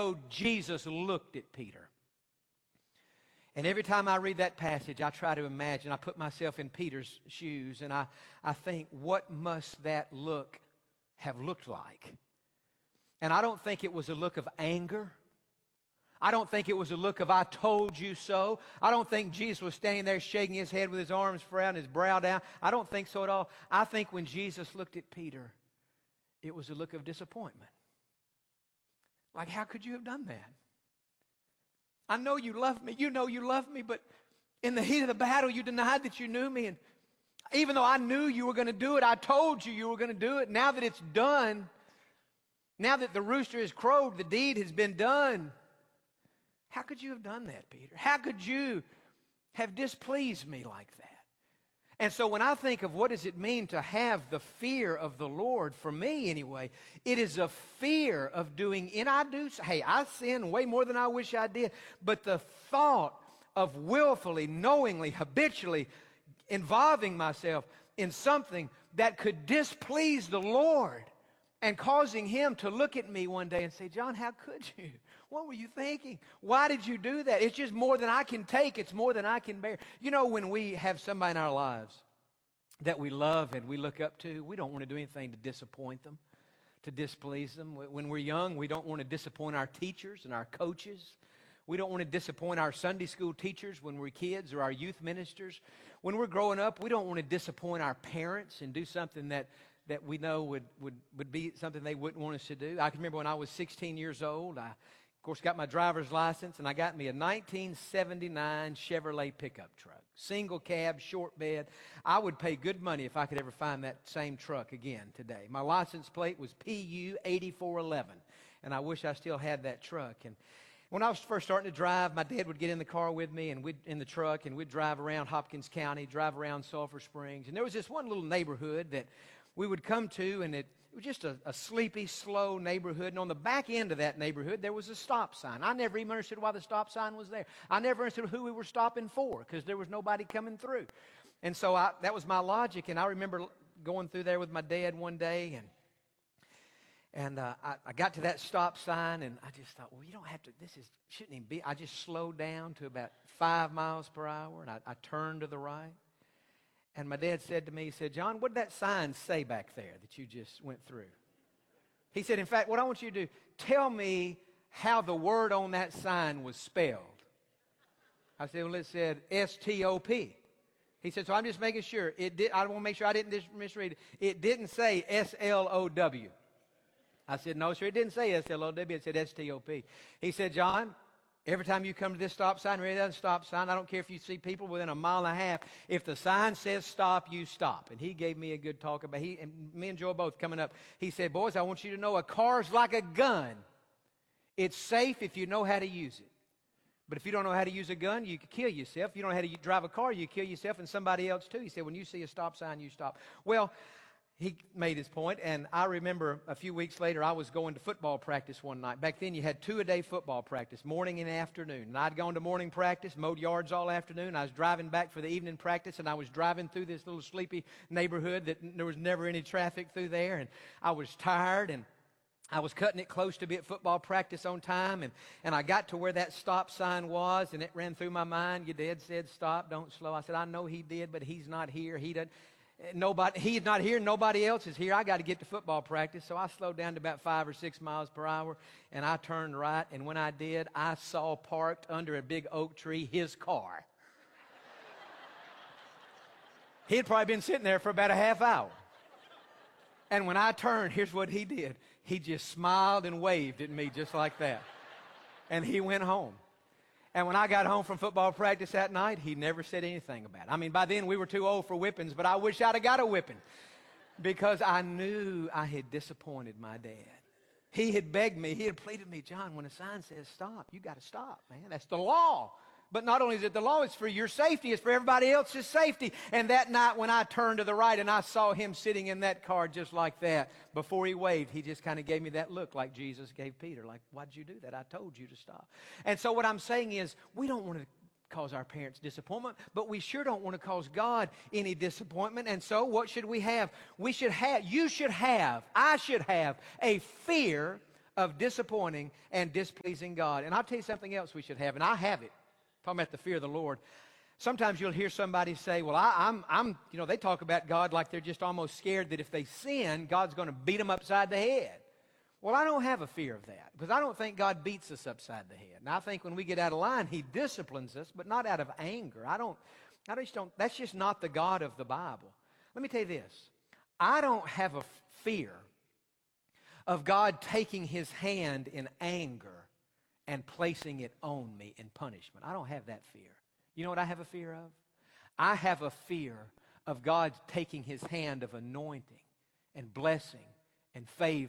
though Jesus looked at Peter. And every time I read that passage, I try to imagine, I put myself in Peter's shoes, and I think, what must that look have looked like? And I don't think it was a look of anger. I don't think it was a look of, I told you so. I don't think Jesus was standing there shaking his head with his arms spread and his brow down. I don't think so at all. I think when Jesus looked at Peter, it was a look of disappointment. Like, how could you have done that? I know you love me. You know you love me, but in the heat of the battle, you denied that you knew me. And even though I knew you were going to do it, I told you were going to do it. Now that it's done, now that the rooster has crowed, the deed has been done. How could you have done that, Peter? How could you have displeased me like that? And so when I think of what does it mean to have the fear of the Lord, for me anyway, it is a fear of doing, and I sin way more than I wish I did, but the thought of willfully, knowingly, habitually involving myself in something that could displease the Lord and causing him to look at me one day and say, John, how could you? What were you thinking? Why did you do that? It's just more than I can take. It's more than I can bear. You know, when we have somebody in our lives that we love and we look up to, we don't want to do anything to disappoint them, to displease them. When we're young, we don't want to disappoint our teachers and our coaches. We don't want to disappoint our Sunday school teachers when we're kids, or our youth ministers. When we're growing up, we don't want to disappoint our parents and do something that we know would be something they wouldn't want us to do. I can remember when I was 16 years old, I, of course, got my driver's license, and I got me a 1979 Chevrolet pickup truck. Single cab, short bed. I would pay good money if I could ever find that same truck again today. My license plate was PU 8411, and I wish I still had that truck. And when I was first starting to drive, my dad would get in the car with me, and in the truck, and we'd drive around Hopkins County, drive around Sulphur Springs. And there was this one little neighborhood that we would come to, and it was just a sleepy, slow neighborhood. And on the back end of that neighborhood, there was a stop sign. I never even understood why the stop sign was there. I never understood who we were stopping for, because there was nobody coming through. And so that was my logic. And I remember going through there with my dad one day, and I got to that stop sign, and I just thought, well, you don't have to, shouldn't even be. I just slowed down to about 5 miles per hour, and I turned to the right. And my dad said to me, he said, John, what did that sign say back there that you just went through? He said, in fact, what I want you to do, tell me how the word on that sign was spelled. I said, well, it said S-T-O-P. He said, so I'm just making sure. I want to make sure I didn't misread it. It didn't say S-L-O-W. I said, no, sir, it didn't say S-L-O-W. It said S-T-O-P. He said, John, every time you come to this stop sign or any other stop sign, I don't care if you see people within a mile and a half, if the sign says stop, you stop. And he gave me a good talk about it. And me and Joe both coming up. He said, boys, I want you to know a car's like a gun. It's safe if you know how to use it. But if you don't know how to use a gun, you can kill yourself. If you don't know how to drive a car, you kill yourself and somebody else too. He said, when you see a stop sign, you stop. Well, he made his point, and I remember a few weeks later, I was going to football practice one night. Back then, you had 2-a-day football practice, morning and afternoon. And I'd gone to morning practice, mowed yards all afternoon. I was driving back for the evening practice, and I was driving through this little sleepy neighborhood that there was never any traffic through there. And I was tired, and I was cutting it close to be at football practice on time. And I got to where that stop sign was, and it ran through my mind. Your dad said, stop, don't slow. I said, I know he did, but he's not here. He's not here. Nobody else is here. I got to get to football practice. So I slowed down to about 5 or 6 miles per hour, and I turned right. And when I did, I saw parked under a big oak tree his car. He had probably been sitting there for about a half hour. And when I turned, here's what he did. He just smiled and waved at me just like that. And he went home. And when I got home from football practice that night, he never said anything about it. I mean, by then we were too old for whippings, but I wish I'd have got a whipping because I knew I had disappointed my dad. He had begged me, he had pleaded me, John, when a sign says stop, you got to stop, man. That's the law. But not only is it the law, it's for your safety, it's for everybody else's safety. And that night when I turned to the right and I saw him sitting in that car just like that, before he waved, he just kind of gave me that look like Jesus gave Peter, like, why'd you do that? I told you to stop. And so what I'm saying is, we don't want to cause our parents disappointment, but we sure don't want to cause God any disappointment. And so what should we have? I should have a fear of disappointing and displeasing God. And I'll tell you something else we should have, and I have it. Talking about the fear of the Lord. Sometimes you'll hear somebody say, well, I'm they talk about God like they're just almost scared that if they sin, God's going to beat them upside the head. Well, I don't have a fear of that because I don't think God beats us upside the head. And I think when we get out of line, He disciplines us, but not out of anger. That's just not the God of the Bible. Let me tell you this. I don't have a fear of God taking His hand in anger and placing it on me in punishment. I don't have that fear. You know what I have a fear of? I have a fear of God taking His hand of anointing and blessing and favor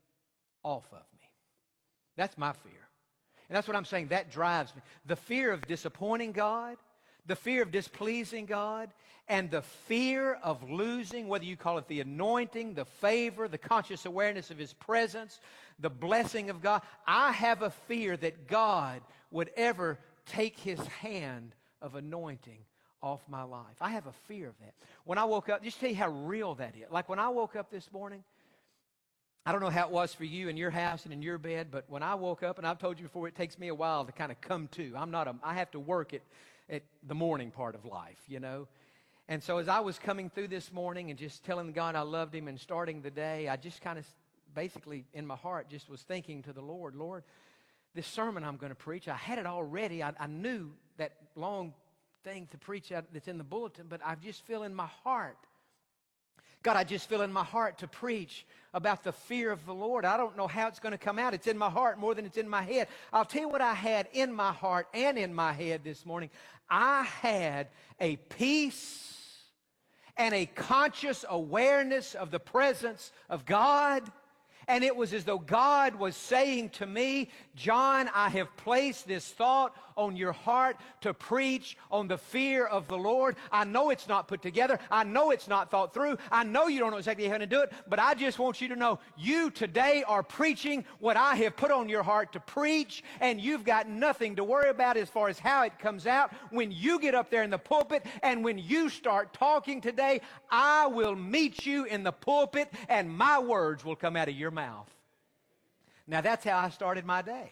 off of me. That's my fear. And that's what I'm saying. That drives me. The fear of disappointing God, the fear of displeasing God, and the fear of losing, whether you call it the anointing, the favor, the conscious awareness of His presence, the blessing of God. I have a fear that God would ever take His hand of anointing off my life. I have a fear of that. When I woke up, just tell you how real that is. Like when I woke up this morning, I don't know how it was for you in your house and in your bed, but when I woke up, and I've told you before, it takes me a while to kind of come to. I have to work at the morning part of life, you know. And so as I was coming through this morning and just telling God I loved Him and starting the day, I just kind of basically in my heart just was thinking to the Lord, this sermon I'm going to preach, I had it already. I knew that long thing to preach out that's in the bulletin, but I just feel in my heart, God, I just feel in my heart to preach about the fear of the Lord. I don't know how it's going to come out. It's in my heart more than it's in my head. I'll tell you what I had in my heart and in my head this morning. I had a peace and a conscious awareness of the presence of God. And it was as though God was saying to me, John, I have placed this thought on your heart to preach on the fear of the Lord. I know it's not put together. I know it's not thought through. I know you don't know exactly how to do it, but I just want you to know you today are preaching what I have put on your heart to preach, and you've got nothing to worry about as far as how it comes out. When you get up there in the pulpit and when you start talking today, I will meet you in the pulpit and my words will come out of your mouth. Now that's how I started my day.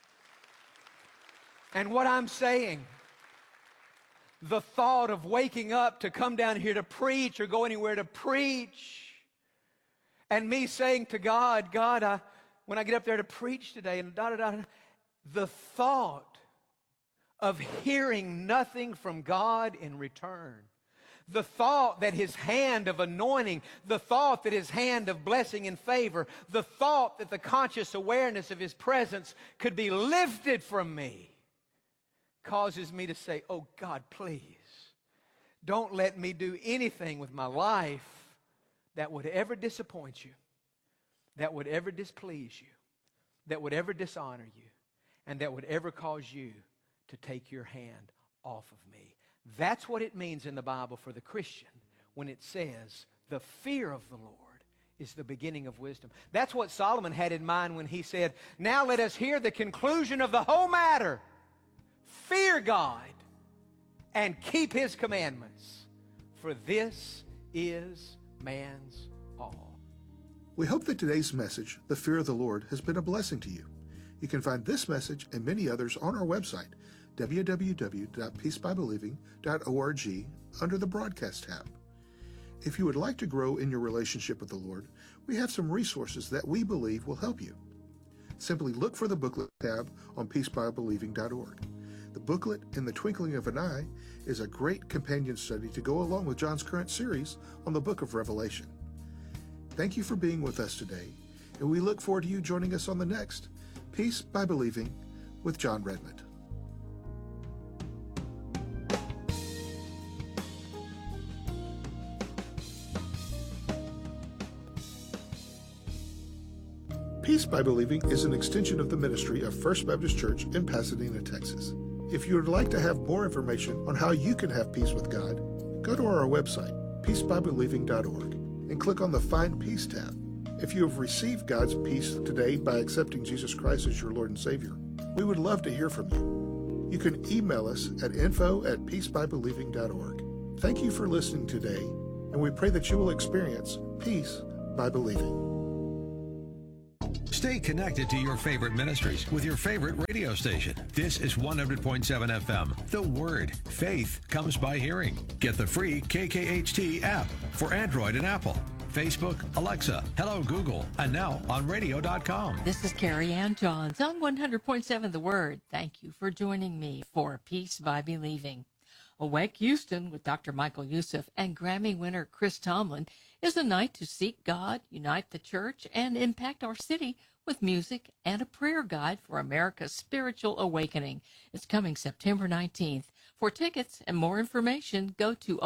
And what I'm saying, the thought of waking up to come down here to preach or go anywhere to preach, and me saying to God, when I get up there to preach today, and the thought of hearing nothing from God in return, the thought that His hand of anointing, the thought that His hand of blessing and favor, the thought that the conscious awareness of His presence could be lifted from me causes me to say, oh God, please, don't let me do anything with my life that would ever disappoint you, that would ever displease you, that would ever dishonor you, and that would ever cause you to take your hand off of me. That's what it means in the Bible for the Christian when it says the fear of the Lord is the beginning of wisdom. That's what Solomon had in mind when he said, now let us hear the conclusion of the whole matter. Fear God and keep His commandments, for this is man's all. We hope that today's message, The Fear of the Lord, has been a blessing to you. You can find this message and many others on our website, www.peacebybelieving.org, under the Broadcast tab. If you would like to grow in your relationship with the Lord, we have some resources that we believe will help you. Simply look for the booklet tab on peacebybelieving.org. The booklet, In the Twinkling of an Eye, is a great companion study to go along with John's current series on the book of Revelation. Thank you for being with us today, and we look forward to you joining us on the next Peace by Believing with John Redmond. Peace by Believing is an extension of the ministry of First Baptist Church in Pasadena, Texas. If you would like to have more information on how you can have peace with God, go to our website, peacebybelieving.org, and click on the Find Peace tab. If you have received God's peace today by accepting Jesus Christ as your Lord and Savior, we would love to hear from you. You can email us at info@peacebybelieving.org. Thank you for listening today, and we pray that you will experience peace by believing. Stay connected to your favorite ministries with your favorite radio station. This is 100.7 FM. The Word. Faith comes by hearing. Get the free KKHT app for Android and Apple. Facebook, Alexa, Hello Google, and now on radio.com. This is Carrie Ann Johns on 100.7 The Word. Thank you for joining me for Peace by Believing. Awake Houston with Dr. Michael Youssef and Grammy winner Chris Tomlin is a night to seek God, unite the church, and impact our city with music and a prayer guide for America's spiritual awakening. It's coming September 19th. For tickets and more information, go to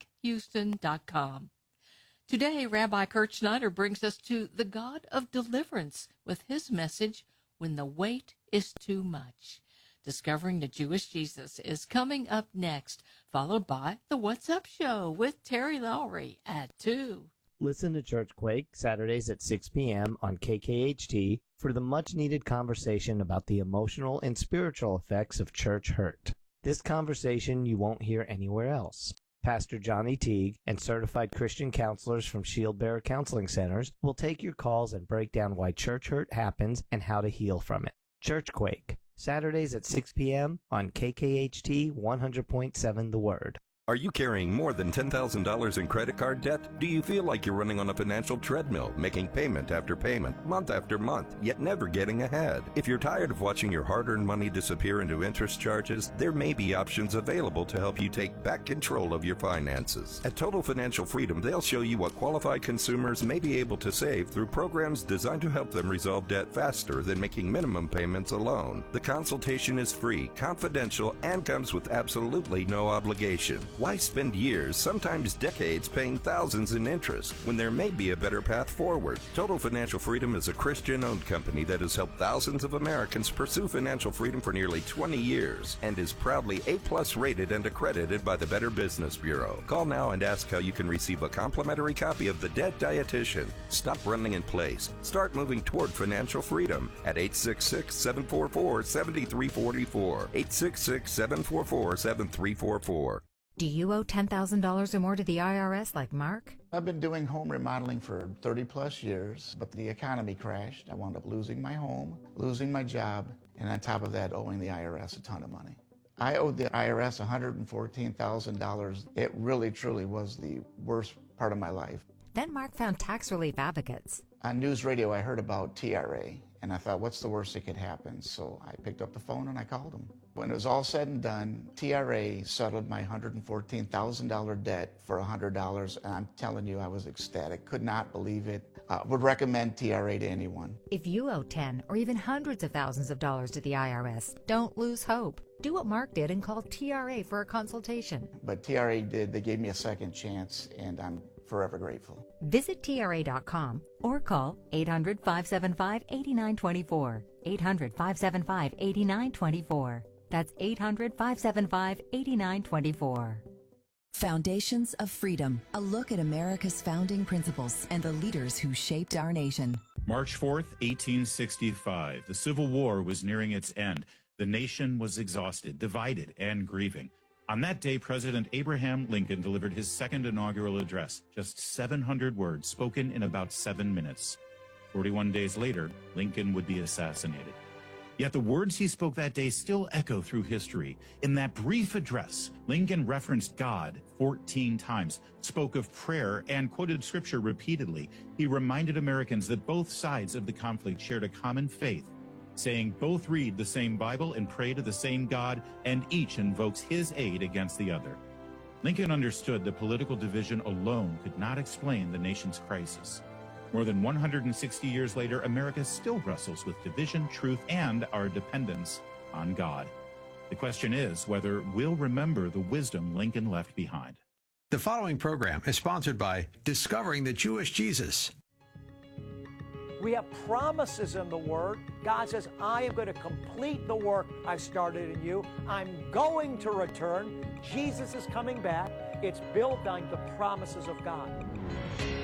awakehouston.com. Today, Rabbi Kurt Schneider brings us to the God of deliverance with his message, When the Weight is Too Much. Discovering the Jewish Jesus is coming up next, followed by the What's Up Show with Terry Lowry at 2. Listen to Church Quake Saturdays at 6 p.m. on KKHT for the much-needed conversation about the emotional and spiritual effects of church hurt. This conversation you won't hear anywhere else. Pastor Johnny Teague and certified Christian counselors from Shield Bearer Counseling Centers will take your calls and break down why church hurt happens and how to heal from it. Church Quake, Saturdays at 6 p.m. on KKHT 100.7 The Word. Are you carrying more than $10,000 in credit card debt? Do you feel like you're running on a financial treadmill, making payment after payment, month after month, yet never getting ahead? If you're tired of watching your hard-earned money disappear into interest charges, there may be options available to help you take back control of your finances. At Total Financial Freedom, they'll show you what qualified consumers may be able to save through programs designed to help them resolve debt faster than making minimum payments alone. The consultation is free, confidential, and comes with absolutely no obligation. Why spend years, sometimes decades, paying thousands in interest when there may be a better path forward? Total Financial Freedom is a Christian-owned company that has helped thousands of Americans pursue financial freedom for nearly 20 years and is proudly A+ rated and accredited by the Better Business Bureau. Call now and ask how you can receive a complimentary copy of The Debt Dietitian. Stop running in place. Start moving toward financial freedom at 866-744-7344. 866-744-7344. Do you owe $10,000 or more to the IRS like Mark? I've been doing home remodeling for 30 plus years, but the economy crashed. I wound up losing my home, losing my job, and on top of that, owing the IRS a ton of money. I owed the IRS $114,000. It really, truly was the worst part of my life. Then Mark found tax relief advocates. On news radio, I heard about TRA, and I thought, what's the worst that could happen? So I picked up the phone and I called them. When it was all said and done, TRA settled my $114,000 debt for $100, and I'm telling you, I was ecstatic. Could not believe it. Would recommend TRA to anyone. If you owe 10 or even hundreds of thousands of dollars to the IRS, don't lose hope. Do what Mark did and call TRA for a consultation. But TRA did. They gave me a second chance, and I'm forever grateful. Visit TRA.com or call 800-575-8924. 800-575-8924. That's 800-575-8924. Foundations of Freedom, a look at America's founding principles and the leaders who shaped our nation. March 4th, 1865. The Civil War was nearing its end. The nation was exhausted, divided, and grieving. On that day, President Abraham Lincoln delivered his second inaugural address, just 700 words spoken in about 7 minutes. 41 days later, Lincoln would be assassinated. Yet the words he spoke that day still echo through history. In that brief address, Lincoln referenced God 14 times, spoke of prayer, and quoted scripture repeatedly. He reminded Americans that both sides of the conflict shared a common faith, saying both read the same Bible and pray to the same God, and each invokes his aid against the other. Lincoln understood that political division alone could not explain the nation's crisis. More than 160 years later, America still wrestles with division, truth, and our dependence on God. The question is whether we'll remember the wisdom Lincoln left behind. The following program is sponsored by Discovering the Jewish Jesus. We have promises in the Word. God says, I am going to complete the work I've started in you. I'm going to return. Jesus is coming back. It's built on the promises of God.